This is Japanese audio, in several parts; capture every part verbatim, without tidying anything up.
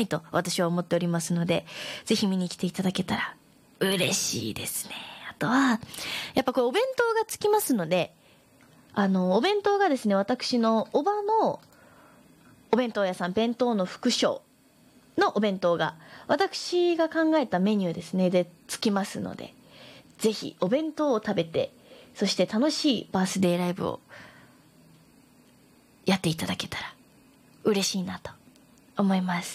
ないと私は思っておりますので、ぜひ見に来ていただけたら嬉しいですね。あとはやっぱこれお弁当がつきますので、あのお弁当がですね、私のおばのお弁当屋さん、弁当の副将のお弁当が私が考えたメニューですねでつきますので、ぜひお弁当を食べて、そして楽しいバースデーライブをやっていただけたら嬉しいなと思います。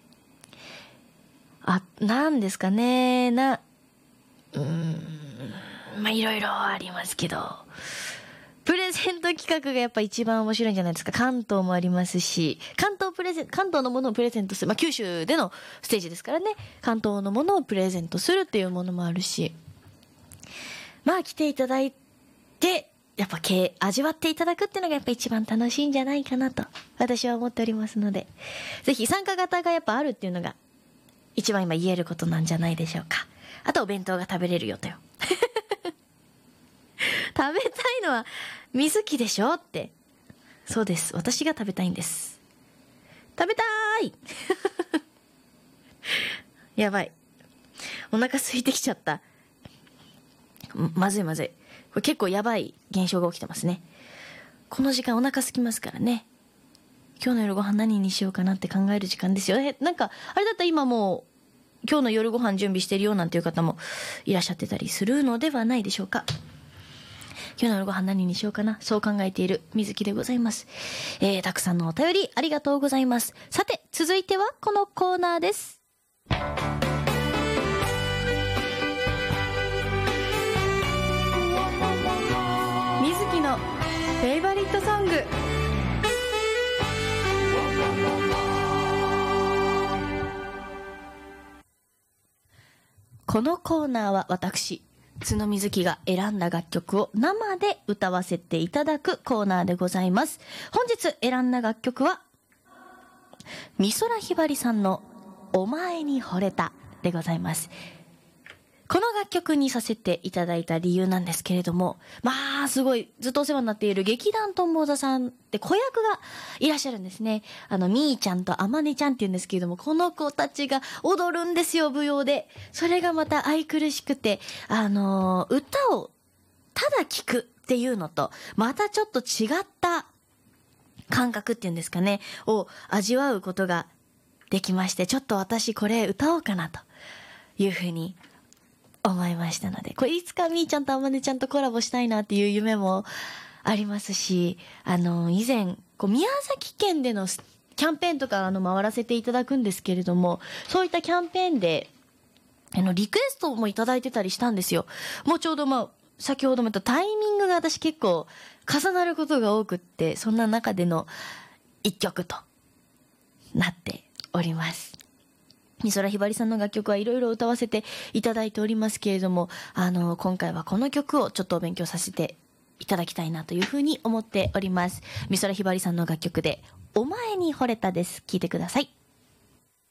あ、なんですかね、なうーんまあいろいろありますけど、プレゼント企画がやっぱ一番面白いんじゃないですか。関東もありますし、関東プレゼン関東のものをプレゼントする、まあ九州でのステージですからね、関東のものをプレゼントするっていうものもあるし、まあ来ていただいてやっぱけ味わっていただくっていうのがやっぱ一番楽しいんじゃないかなと私は思っておりますので、ぜひ参加型がやっぱあるっていうのが一番今言えることなんじゃないでしょうか。あとお弁当が食べれるよとよ食べたいのは水木でしょって。そうです、私が食べたいんです。食べたーいやばい、お腹空いてきちゃった。まずいまずい、これ結構やばい現象が起きてますね。この時間お腹空きますからね。今日の夜ご飯何にしようかなって考える時間ですよ。えなんかあれだったら今もう今日の夜ご飯準備してるよなんていう方もいらっしゃってたりするのではないでしょうか。今日の夜ご飯何にしようかな、そう考えている水木でございます。えー、たくさんのお便りありがとうございます。さて続いてはこのコーナーです。水木のフェイバリットソング。このコーナーは私角水木が選んだ楽曲を生で歌わせていただくコーナーでございます。本日選んだ楽曲は美空ひばりさんのお前に惚れたでございます。この楽曲にさせていただいた理由なんですけれども、まあすごいずっとお世話になっている劇団とんぼう座さんって子役がいらっしゃるんですね。あのみーちゃんとあまねちゃんって言うんですけれども、この子たちが踊るんですよ、舞踊で。それがまた愛くるしくて、あのー、歌をただ聴くっていうのとまたちょっと違った感覚っていうんですかねを味わうことができまして、ちょっと私これ歌おうかなというふうに思いましたので、これいつかみーちゃんとあまねちゃんとコラボしたいなっていう夢もありますし、あの以前こう宮崎県でのキャンペーンとかあの回らせていただくんですけれども、そういったキャンペーンであのリクエストもいただいてたりしたんですよ。もうちょうどまあ先ほども言ったタイミングが私結構重なることが多くって、そんな中での一曲となっております。美空ひばりさんの楽曲はいろいろ歌わせていただいておりますけれども、あの今回はこの曲をちょっとお勉強させていただきたいなというふうに思っております。美空ひばりさんの楽曲でお前に惚れたです。聴いてください。